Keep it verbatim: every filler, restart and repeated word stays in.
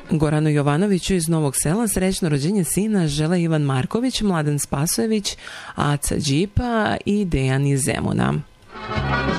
Goranu Jovanoviću iz Novog Sela srećno rođenje sina žele Ivan Marković, Mladen Spasojević, Aca Đipa i Dejan iz Zemuna.